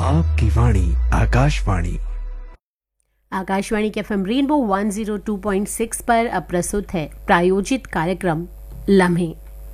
आपकी वाणी आकाशवाणी। आकाशवाणी के FM rainbow 102.6 पर अब प्रस्तुत है प्रायोजित कार्यक्रम लम्हे।